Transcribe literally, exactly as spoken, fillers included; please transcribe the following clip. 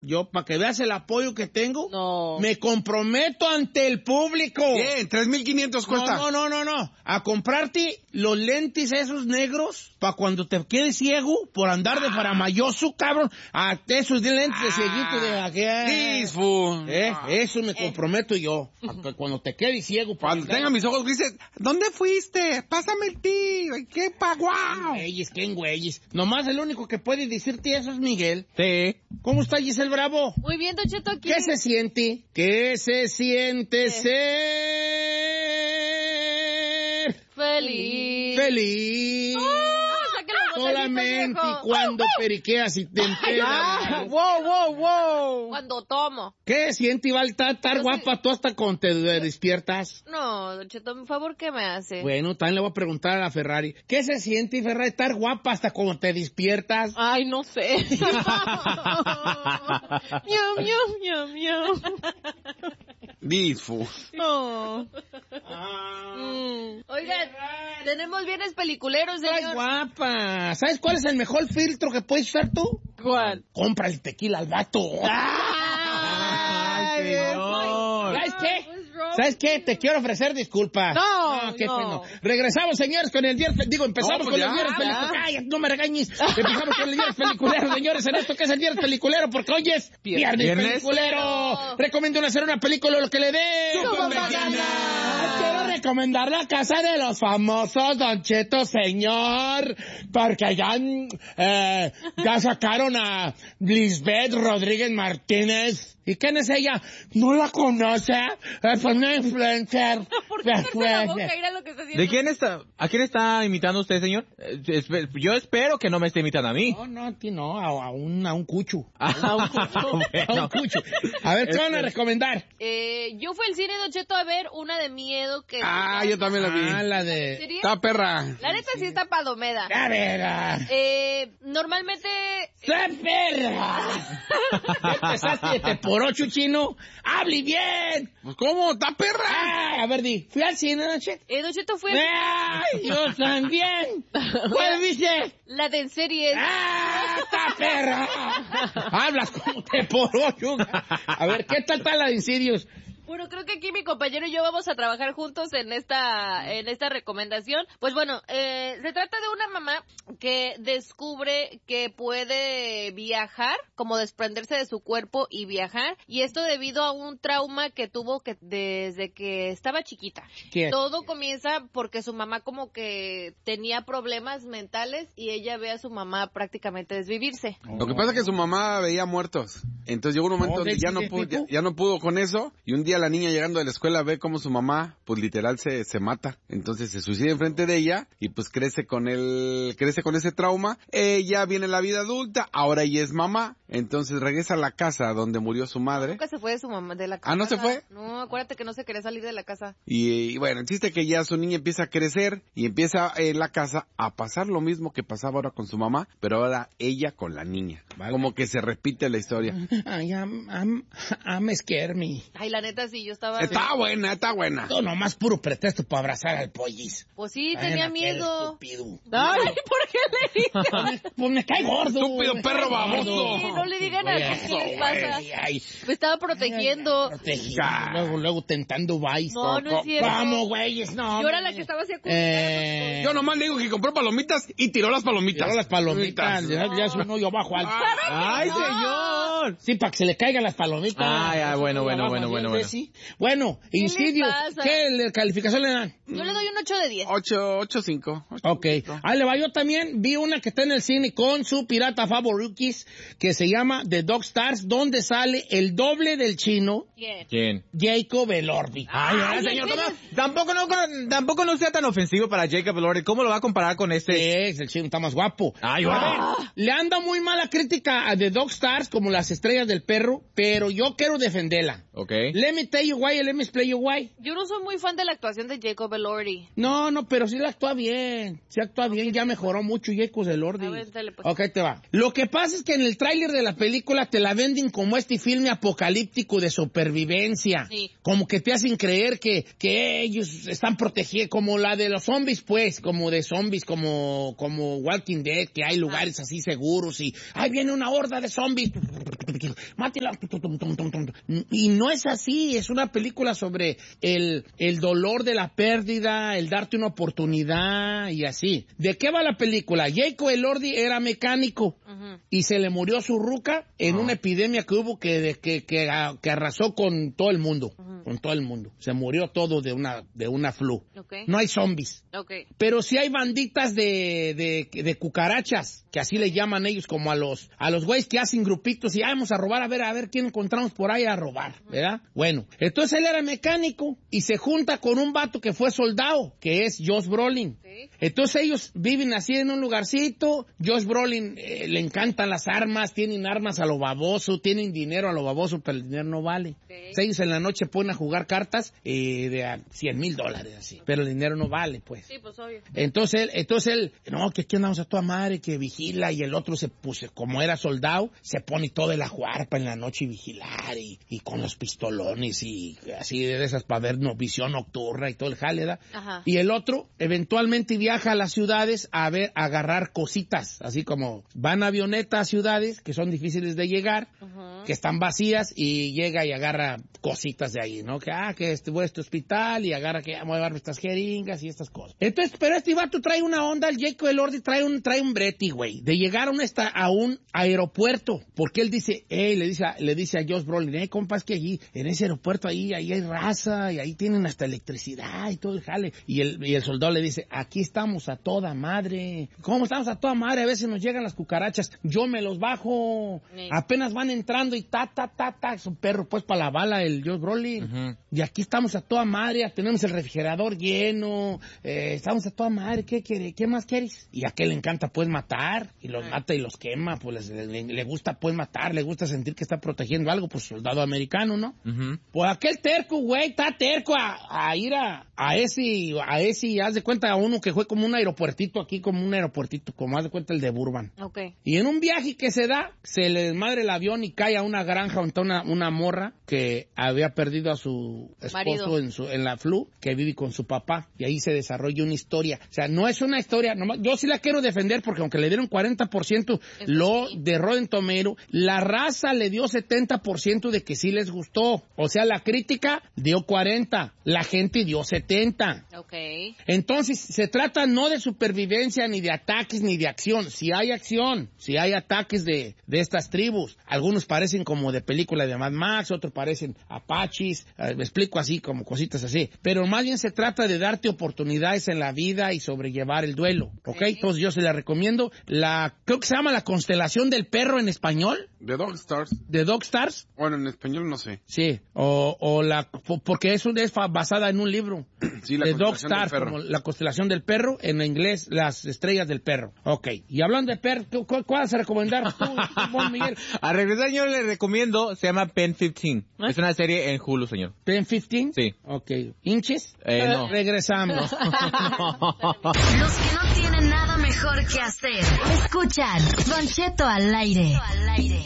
yo, para que veas el apoyo que tengo, No. me comprometo ante el público. Bien, tres mil quinientos cuesta. No, no, no, no, no. A comprarte los lentes esos negros para cuando te quedes ciego por andar de faramayoso, cabrón. A esos de lentes de cieguito de aquella. Disfu. Eh, eso me comprometo yo. A que cuando te quedes ciego. Cuando tenga mis ojos grises, ¿dónde fuiste? Pásame el tío. ¿Qué pa' guau? Güeyes, ¿qué güeyes? Nomás el único que puede decirte eso es Miguel. Sí. ¿Cómo está Giselle Bravo? Muy bien, Don Cheto, aquí. ¿Qué se siente? ¿Qué se siente Sí. ser Feliz. feliz? ¡Ah! Saque los botecitos, Solamente viejo. cuando periqueas y te enteras. Ah, wow, wow, wow. Cuando tomo. ¿Qué siente, Iván? Estar estar Yo guapa tú hasta cuando te despiertas. No, Don Cheto, por favor, ¿qué me hace? Bueno, también le voy a preguntar a la Ferrari. ¿Qué se siente, Ferrari, estar guapa hasta cuando te despiertas? Ay, no sé. Miau, miau, miau, miau. Disfu. No. Ah, Mm. Oigan, tenemos bienes peliculeros, estás señor. guapa. ¿Sabes cuál es el mejor filtro que puedes usar tú? ¿Cuál? Compra el tequila al vato. Ay, señor. ¿Sabes qué? ¿Sabes qué? Te quiero ofrecer disculpas. No, qué no. peno. Regresamos, señores, con el viernes. Digo, empezamos No, con pues el ya, viernes ya. peliculero. Ay, no me regañes. Empezamos con el viernes peliculero, señores, en esto que es el viernes peliculero, porque hoy es viernes, Viernes. peliculero. Recomiendo hacer una película lo que le dé. Como mañana. Quiero recomendar La Casa de los Famosos, Don Cheto, señor, porque ya, eh, ya sacaron a Lisbeth Rodríguez Martínez. ¿Y quién es ella? ¿No la conoce? Es una influencer. ¿Por qué hacerse la boca? Mira lo que está haciendo. ¿De quién está? ¿A quién está imitando usted, señor? Eh, espe- Yo espero que no me esté imitando a mí. No, no, a ti no, a, a un, a un cucho. Ah, A un cucho. A ver, ¿qué van a recomendar? Eh, yo fui al cine, Don Cheto, a ver una de miedo que... Ah, yo también la vi. Ah, la ¿En de... serio? Está perra. La neta sí está palomera. ¡La verga! Eh, normalmente... ¡La perra! ¿Empezaste de por ocho, chino? ¡Hable bien! Pues, ¿cómo? ¿Está perra? Ay, a ver, di. ¿Fui al cine anoche? Eh, Don Cheto fue... ¡Ay, yo también! ¿Cuál viste? La de en series. ¡Ah, esta perra! Hablas como te por ocho. A ver, ¿qué tal está la de Insidious? Bueno, creo que aquí mi compañero y yo vamos a trabajar juntos en esta en esta recomendación. Pues bueno, eh, se trata de una mamá que descubre que puede viajar, como desprenderse de su cuerpo y viajar, y esto debido a un trauma que tuvo que desde que estaba chiquita. ¿Qué? Todo comienza porque su mamá como que tenía problemas mentales y ella ve a su mamá prácticamente desvivirse. Lo que pasa es que su mamá veía muertos. Entonces llegó un momento Oh, donde ¿de ya no, ese pudo, ya, tipo? ya no pudo con eso. Y un día la niña llegando de la escuela ve como su mamá, pues literal se, se mata. Entonces se suicida enfrente de ella y pues crece con el, crece con ese trauma. Ella viene la vida adulta, ahora ella es mamá. Entonces regresa a la casa donde murió su madre. Nunca se fue de su mamá, de la casa. Ah, ¿no se fue? No, acuérdate que no se quería salir de la casa. Y, y bueno, el chiste es que ya su niña empieza a crecer y empieza en la casa a pasar lo mismo que pasaba ahora con su mamá, pero ahora ella con la niña. Vale. Como que se repite la historia. Ay, I'm, I'm, I'm scared me. Ay, la neta sí, yo estaba... Está buena, está buena. No, nomás puro pretexto para abrazar al pollis. Pues sí, Ay, tenía aquel miedo. estúpido. Ay, ¿por qué le dices? Pues me cae gordo. Estúpido me perro cae baboso. gordo. Sí, no le digan a Güey, qué les pasa. güey, ay. Me estaba protegiendo. Protegido. Luego, luego tentando vice. No, no es cierto. Vamos, güeyes, no. Yo era la hombre. que estaba así Eh, Yo nomás le digo que compró palomitas y tiró las palomitas. Tiró las palomitas. Ya, ya es un hoyo abajo al... ¡Ay, señor! Sí, para que se le caigan las palomitas. Ah, ya, bueno, bueno, bueno, bueno, bueno. Sí. Bueno, Insidious, pasa? ¿qué le- calificación le dan? Yo le doy un ocho de diez. Ocho, ocho, cinco. Ok. Ahí le va, yo también vi una que está en el cine con su pirata favorukis que se llama The Dog Stars, donde sale el doble del chino, Bien. ¿Quién? Jacob Elordi. Ay, Ay, ay, señor, ¿en ¿cómo? serio? Tampoco no, tampoco no sea tan ofensivo para Jacob Elordi. ¿Cómo lo va a comparar con este? Es, el chino está más guapo. Ay, A bueno. ver, le anda muy mala crítica a The Dog Stars, como las estrellas del perro, pero yo quiero defenderla. Ok. Let me tell you why, let me explain you why. Yo no soy muy fan de la actuación de Jacob Elordi. No, no, pero sí la actúa bien. Sí actúa bien, ya mejoró mucho Jacob Elordi. A ver, dale, pues. Ok, ahí te va. Lo que pasa es que en el tráiler de la película te la venden como este filme apocalíptico de supervivencia. Sí. Como que te hacen creer que, que ellos están protegidos, como la de los zombies, pues, como de zombies, como, como Walking Dead, que hay lugares así seguros y, ahí viene una horda de zombies. mátela. Y no es así, es una película sobre el, el dolor de la pérdida, el darte una oportunidad y así. ¿De qué va la película? Jacob Elordi era mecánico uh-huh. y se le murió su ruca en uh-huh. una epidemia que hubo que, que, que, que arrasó con todo el mundo, uh-huh. con todo el mundo. Se murió todo de una, de una flu. Okay. No hay zombies. Okay. Pero sí hay banditas de, de, de cucarachas, que así le llaman ellos, como a los, a los güeyes que hacen grupitos y ah, vamos a robar, a ver, a ver quién encontramos por ahí a robar, ¿verdad? Bueno, entonces él era mecánico y se junta con un vato que fue soldado, que es Josh Brolin. Okay. Entonces ellos viven así en un lugarcito. Josh Brolin eh, le encantan las armas, tienen armas a lo baboso, tienen dinero a lo baboso, pero el dinero no vale. Okay. Entonces ellos en la noche ponen a jugar cartas eh, de a cien mil dólares así, pero el dinero no vale, pues. Sí, pues obvio. Entonces él, entonces él, no, que aquí andamos a toda madre, que vigila, y el otro se puso, como era soldado, se pone todo el ajuarpa en la noche y vigilar, y, y con los pistolones, y así de esas para ver no, visión nocturna y todo el jale, ¿da? Ajá. Y el otro eventualmente viaja a las ciudades a ver, a agarrar cositas, así como van avionetas a ciudades que son difíciles de llegar, uh-huh. que están vacías, y llega y agarra cositas de ahí, ¿no? Que, ah, que este, voy a este hospital, y agarra que, voy a llevarme estas jeringas y estas cosas. Entonces, pero este vato trae una onda, el Jacob Elordi trae un, trae un brete, güey, de llegar a un, esta, a un aeropuerto, porque él dice, hey, le dice a, le dice a Josh Brolin, hey, compa, es que allí, en ese aeropuerto, ahí, ahí hay raza, y ahí tienen hasta electricidad y todo el jale. Y el, y el soldado le dice, aquí estamos a toda madre. ¿Cómo estamos a toda madre? A veces nos llegan las cucarachas, yo me los bajo, sí. Apenas van entrando y ta, ta, ta, ta, es un perro, pues, para la bala, el Josh Brolin. Uh-huh. Y aquí estamos a toda madre, tenemos el refrigerador lleno, eh, estamos a toda madre, ¿qué quiere? ¿Qué más quieres? Y a aquel le encanta, pues, matar, y los uh-huh. mata y los quema, pues, le, le, le gusta, pues, matar, le gusta sentir que está protegiendo algo, pues, soldado americano, ¿no? Uh-huh. Pues aquel terco, güey, está terco a, a ir a, a ese, a ese, haz de cuenta, a uno que fue como un aeropuertito aquí, como un aeropuertito, como haz de cuenta el de Burbank. Okay. Y en un viaje que se da, se le desmadre el avión y cae a una granja donde una, una morra que había perdido a su esposo en, su, en la flu, que vive con su papá, y ahí se desarrolla una historia. O sea, no es una historia, nomás, yo sí la quiero defender porque aunque le dieron cuarenta por ciento lo sí. de Rotten Tomatoes, la raza le dio setenta por ciento de que sí les gustó. O sea, la crítica dio cuarenta, la gente dio setenta. Okay. Entonces, se trata no de supervivencia, ni de ataques, ni de acción. Si hay acción, si hay ataques de, de estas tribus. Algunos parecen como de película de Mad Max, otros parecen apaches, eh, me explico así, como cositas así. Pero más bien se trata de darte oportunidades en la vida y sobrellevar el duelo. ¿Ok? Okay. Entonces yo se la recomiendo. La, creo que se llama La Constelación del Perro en español. The Dog Stars. The Dog Stars. Bueno, en español no sé. Sí, o, o la, porque eso es basada en un libro. Sí, la The constelación Dog Stars, del perro. como La Constelación del Perro, en inglés, Las Estrellas del Perro. Ok, y hablando de perro, ¿cuál, cuál vas a recomendar tú, Juan Miguel? A regresar, yo le recomiendo, se llama Pen quince. ¿Eh? Es una serie en Hulu, señor. ¿Pen quince? Sí. Ok. ¿Inches? Eh, no. Regresamos. Los que no tienen nada mejor que hacer, escuchan Don Cheto al aire.